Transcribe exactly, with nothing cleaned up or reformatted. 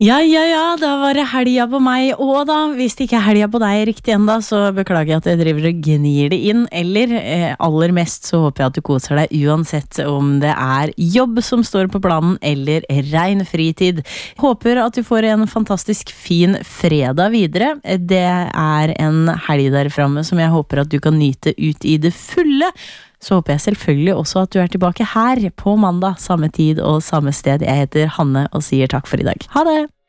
Ja, ja, ja, da var det helga på meg også da. Hvis det ikke er helga på deg riktig enda, så beklager jeg at jeg driver og gnir det inn. Eller eh, aller mest så håper jeg at du koser deg uansett om det er jobb som står på planen eller rein fritid. Håper at du får en fantastisk fin fredag videre. Det er en helg der fremme som jeg håper at du kan nyte ut i det fulle. Så håper jeg selvfølgelig også at du er tilbake her på mandag, samme tid og samme sted. Jeg heter Hanne og sier takk for i dag. Ha det!